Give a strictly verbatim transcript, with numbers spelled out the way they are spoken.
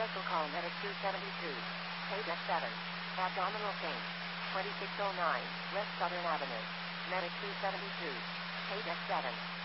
Special call medic two seventy-two. Page F seven. Abdominal pain. twenty-six oh nine, West Southern Avenue. Medic two seventy-two. Page F seven.